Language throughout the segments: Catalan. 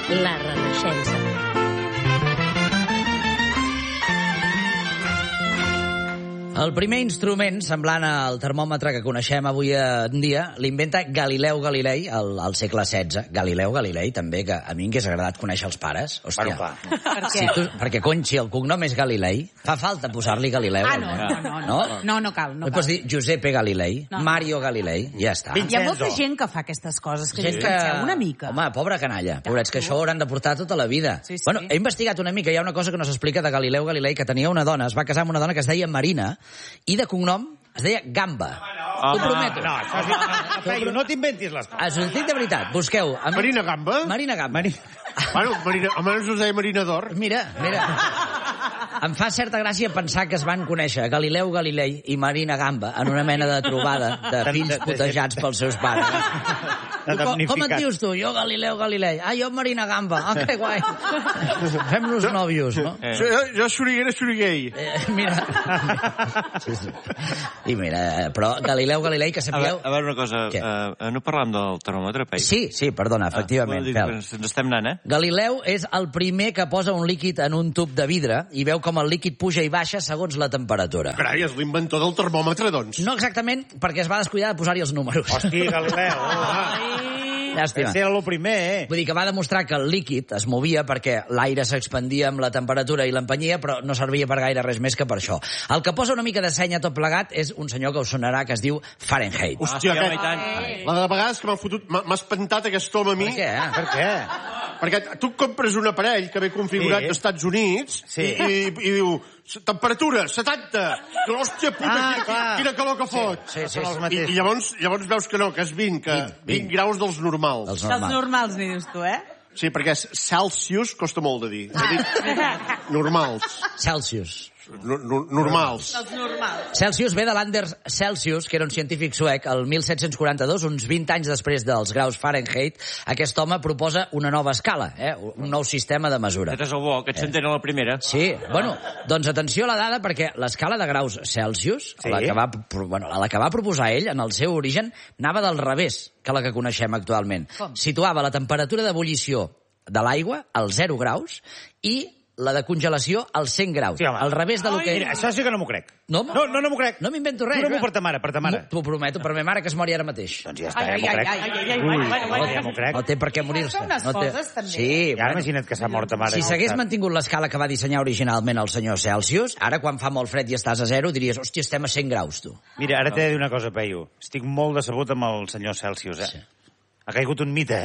La Renaixença. El primer instrument, semblant al termòmetre que coneixem avui en dia, l'inventa Galileu Galilei al segle XVI. Galileu Galilei, també, que a mi m'hagués agradat conèixer els pares. Hòstia. Bueno, Per què? Perquè, cony, si el cognom és Galilei, fa falta posar-li Galileu. No cal. No pots dir Giuseppe Galilei, Mario Galilei, ja està. Hi ha molta gent que fa aquestes coses, que descanseu una mica. Home, pobra canalla, pobrets, que això ho hauran de portar tota la vida. Sí. Bueno, he investigat una mica, hi ha una cosa que no s'explica de Galileu Galilei, que tenia una dona, es va casar amb una dona que es deia Marina, i de cognom es deia Gamba. T'ho prometo. No t'inventis les coses. Us ho dic de veritat, busqueu. Marina Gamba? Marina Gamba. Bueno, almenys us deia Marina d'Or. Mira. Em fa certa gràcia pensar que es van conèixer Galileu Galilei i Marina Gamba en una mena de trobada de fills putejats pels seus pares. Com et dius tu? Jo Galileu Galilei. Ah, jo Marina Gamba. Ah, que guai. Fem-nos nòvios, no? Jo Xuriguei. Mira. Sí. I mira, però Galileu Galilei, que sapigueu... A veure una cosa, no parlàvem del termòmetre, Pei? Sí, perdona, efectivament. Ens estem anant, Galileu és el primer que posa un líquid en un tub de vidre i veu com el líquid puja i baixa segons la temperatura. Carai, és l'inventor del termòmetre, doncs. No exactament, perquè es va descuidar de posar-hi els números. Hosti, Galileu. Llàstima. Era el primer, Vull dir que va demostrar que el líquid es movia perquè l'aire s'expandia amb la temperatura i l'empenyia, però no servia per gaire res més que per això. El que posa una mica de seny a tot plegat és un senyor que us sonarà, que es diu Fahrenheit. Hòstia, la de vegades que m'ha espantat aquest home a mi. Per què? Perquè tu compres un aparell que ve configurat dels Estats Units i diu temperatura 70. Hòstia puta, quina calor que fot. I llavors veus que no, que és 20, que 20 graus dels normals. Dels normals, ni dius tu, Sí, perquè Celsius costa molt de dir. Normals. Celsius. Normals. Els normals. Celsius ve de l'Anders Celsius, que era un científic suec, el 1742, uns 20 anys després dels graus Fahrenheit. Aquest home proposa una nova escala, un nou sistema de mesura. Aquest és el bo, aquest s'entén a la primera. Sí, bueno, doncs atenció a la dada, perquè l'escala de graus Celsius, la que va proposar ell, en el seu origen, anava del revés que la que coneixem actualment. Situava la temperatura d'ebullició de l'aigua als 0 graus i la de congelació als 100 graus. Sí, al revés de lo que... Mira, això sí que no m'ho crec. No m'ho crec. No m'invento res. Jura-m'ho per ta mare. T'ho prometo, per ma mare, que es mori ara mateix. Doncs ja està, ja m'ho crec. Ja m'ho crec. No té per què morir-se. Són unes coses, també. Sí, ja imagina't que s'ha mort ta mare. Si s'hagués mantingut l'escala que va dissenyar originalment el senyor Celsius, ara quan fa molt fred i estàs a 0, diries, hòstia, estem a 100 graus, tu. Mira, ara t'he de dir una cosa, Peyu. Estic molt decebut amb el senyor Celsius, Sí. Ha caigut un mite,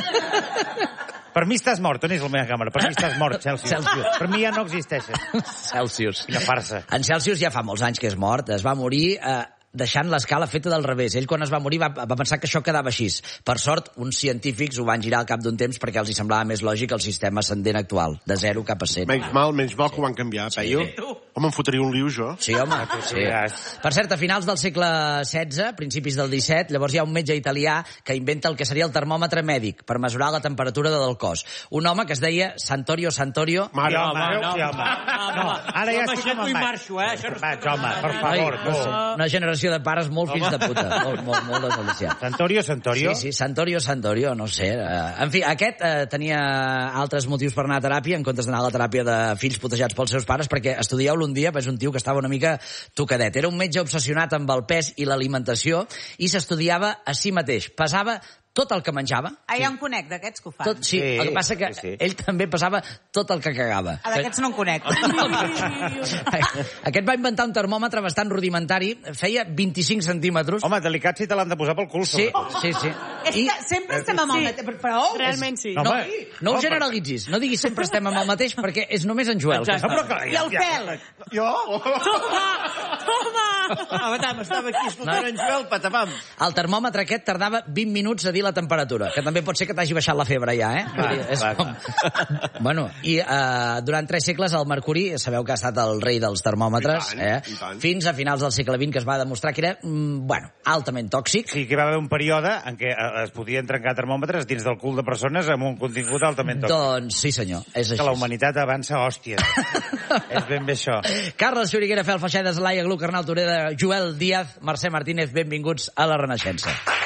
Per mi estàs mort, on és la meva càmera? Per mi estàs mort, Celsius. Per mi ja no existeixes. Celsius. Quina farsa. En Celsius ja fa molts anys que és mort. Es va morir deixant l'escala feta del revés. Ell, quan es va morir, va pensar que això quedava així. Per sort, uns científics ho van girar al cap d'un temps perquè els hi semblava més lògic el sistema ascendent actual, de 0 cap a 100. Menys mal que ho van canviar, Peyu. Home, em fotria un liu, jo. Sí, home. Sí. Per cert, a finals del segle XVI, principis del XVII, llavors hi ha un metge italià que inventa el que seria el termòmetre mèdic per mesurar la temperatura del cos. Un home que es deia Santorio. Mare, home. Ara ja estic com en marxo, Vaig, home, per favor. Una generació de pares molt fills de puta. Molt desgraciats. Santorio? Sí, Santorio, no sé. En fi, aquest tenia altres motius per anar a teràpia en comptes d'anar a la teràpia de fills putejats pels seus pares, perquè estudieu-lo un dia, és un tio que estava una mica tocadet. Era un metge obsessionat amb el pes i l'alimentació i s'estudiava a si mateix. Pesava tot el que menjava. Hi ha un conec d'aquests que ho fan. Sí, el que passa que ell també pesava tot el que cagava. D'aquests no en conec. Aquest va inventar un termòmetre bastant rudimentari, feia 25 centímetres. Home, delicat si te l'han de posar pel cul. Sí. És que sempre estem amb el mateix. Però realment sí. No ho generalitzis, no diguis sempre estem amb el mateix, perquè és només en Joel. I el pèl. Jo? Toma! Estava aquí escoltant en Joel, patapam. El termòmetre aquest tardava 20 minuts a dir la temperatura, que també pot ser que t'hagi baixat la febre ja, Bueno, i durant 3 segles el mercuri, sabeu que ha estat el rei dels termòmetres, I tant. Fins a finals del segle XX, que es va demostrar que era, altament tòxic. Sí, que va haver un període en què es podien trencar termòmetres dins del cul de persones amb un contingut altament tòxic. Doncs sí, senyor, és així. Que la humanitat avança hòsties. És ben bé això. Carles Xuriguera, Fel Feixedes, Laia Gluck, Arnau Toreda, Joel Díaz, Mercè Martínez, benvinguts a La Renaixença.